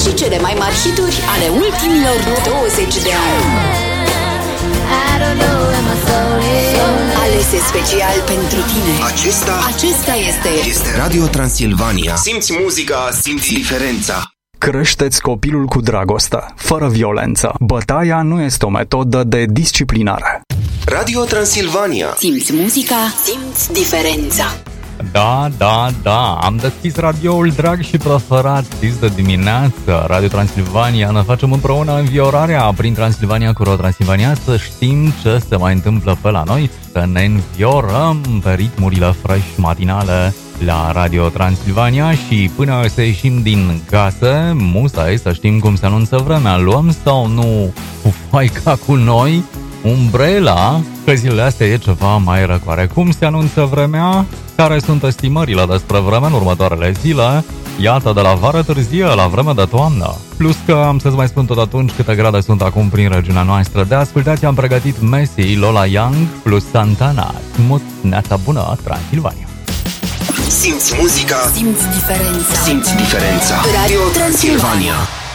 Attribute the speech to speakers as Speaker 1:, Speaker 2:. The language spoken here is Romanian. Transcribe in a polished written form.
Speaker 1: și cele mai mari hituri ale ultimilor 20 de ani. Alese special pentru tine. Acesta este
Speaker 2: Radio Transilvania. Simți muzica, simți diferența.
Speaker 3: Creșteți copilul cu dragoste, fără violență. Bătaia nu este o metodă de disciplinare.
Speaker 2: Radio Transilvania.
Speaker 1: Simți muzica, simți diferența.
Speaker 4: Da, am deschis radioul drag și preferat de dimineață, Radio Transilvania. Ne facem împreună înviorarea prin Transilvania cu Radio Transilvania, să știm ce se mai întâmplă pe la noi, să ne înviorăm pe ritmurile fresh matinale la Radio Transilvania și până să ieșim din casă, musai să știm cum se anunță vremea. Luăm sau nu faica cu noi? Umbrela, că zilele astea e ceva mai răcoare. Cum se anunță vremea? Care sunt estimările despre vreme în următoarele zile? Iată, de la vară târzie la vreme de toamnă. Plus că am să-ți mai spun tot atunci câte grade sunt acum prin regiunea noastră. De ascultați am pregătit Messi, Lola Young plus Santana. Smut, neața bună, Transilvania.
Speaker 2: Simți muzica,
Speaker 1: simți diferența.
Speaker 2: Simți diferența.
Speaker 1: Radio Transilvania.